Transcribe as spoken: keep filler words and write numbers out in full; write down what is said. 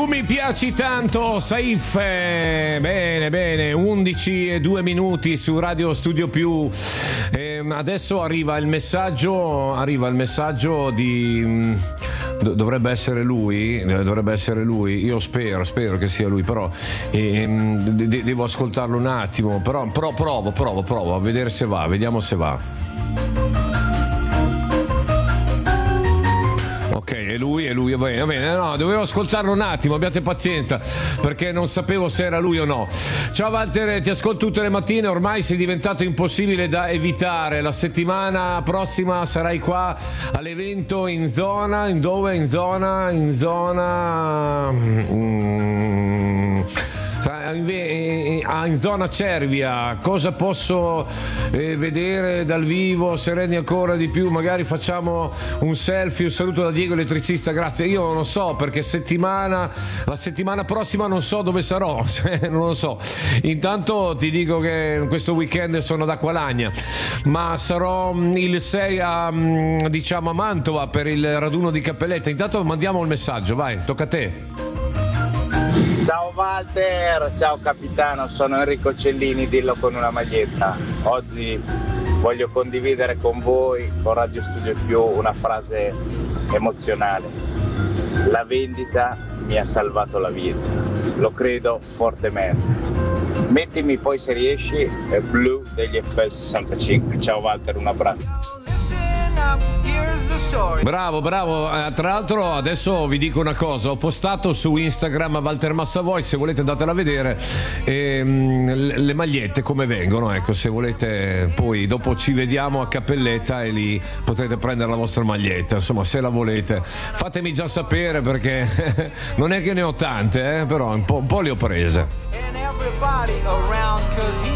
mi piaci tanto, Saif. Bene, bene, undici e due minuti su Radio Studio Più. Eh, adesso arriva il messaggio, arriva il messaggio di... Dovrebbe essere lui, dovrebbe essere lui. Io spero, spero che sia lui, però eh, de- devo ascoltarlo un attimo. Però, però provo, provo, provo a vedere se va, vediamo se va. Ok, è lui, è lui, va bene, va bene. No, dovevo ascoltarlo un attimo, abbiate pazienza, perché non sapevo se era lui o no. Ciao Walter, ti ascolto tutte le mattine, ormai sei diventato impossibile da evitare. La settimana prossima sarai qua all'evento in zona, in dove? In zona, in zona... Mm... in zona Cervia. Cosa posso eh, vedere dal vivo? Se rendi ancora di più, magari facciamo un selfie. Un saluto da Diego elettricista, grazie. Io non lo so, perché settimana la settimana prossima non so dove sarò. Non lo so. Intanto ti dico che questo weekend sono ad Acqualagna, ma sarò il sei a, diciamo, a Mantova per il raduno di Cappelletta. Intanto mandiamo il messaggio, vai, tocca a te. Ciao Walter, ciao capitano, sono Enrico Cellini, dillo con una maglietta. Oggi voglio condividere con voi, con Radio Studio Più, una frase emozionale. La vendita mi ha salvato la vita, lo credo fortemente. Mettimi poi, se riesci, Blue degli F L sessantacinque. Ciao Walter, un abbraccio. Bravo, bravo. Eh, tra l'altro adesso vi dico una cosa, ho postato su Instagram a Walter Massavoy, se volete andatela a vedere, ehm, le magliette come vengono, ecco, se volete poi dopo ci vediamo a Cappelletta e lì potrete prendere la vostra maglietta, insomma, se la volete fatemi già sapere, perché non è che ne ho tante, eh, però un po', un po' le ho prese.